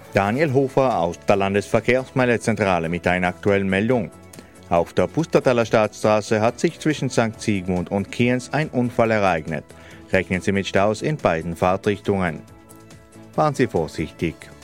Daniel Hofer aus der Landesverkehrsmeldezentrale mit einer aktuellen Meldung. Auf der Pustertaler Staatsstraße hat sich zwischen St. Sigmund und Kienz ein Unfall ereignet. Rechnen Sie mit Staus in beiden Fahrtrichtungen. Fahren Sie vorsichtig